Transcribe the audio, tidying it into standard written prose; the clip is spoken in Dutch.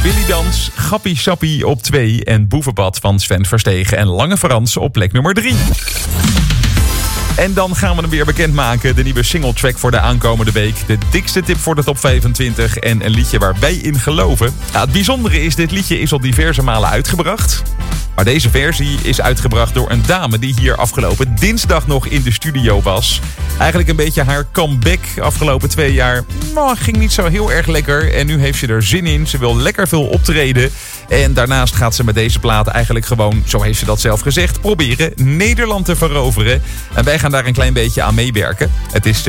Willy Dans, Gappie Sappie op 2 en Boevenbad van Sven Verstegen en Lange Frans op plek nummer 3. En dan gaan we hem weer bekendmaken. De nieuwe singletrack voor de aankomende week. De dikste tip voor de top 25 en een liedje waar wij in geloven. Ja, het bijzondere is, dit liedje is al diverse malen uitgebracht. Maar deze versie is uitgebracht door een dame die hier afgelopen dinsdag nog in de studio was. Eigenlijk een beetje haar comeback afgelopen 2 jaar. Nou, ging niet zo heel erg lekker. En nu heeft ze er zin in. Ze wil lekker veel optreden. En daarnaast gaat ze met deze plaat eigenlijk gewoon, zo heeft ze dat zelf gezegd, proberen Nederland te veroveren. En wij gaan daar een klein beetje aan meewerken. Het is